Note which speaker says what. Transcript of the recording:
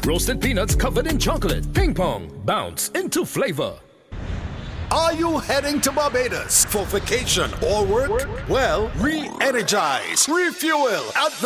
Speaker 1: Roasted peanuts covered in chocolate. Ping pong. Bounce into flavor.
Speaker 2: Are you heading to Barbados for vacation or work? Well, re-energize, refuel at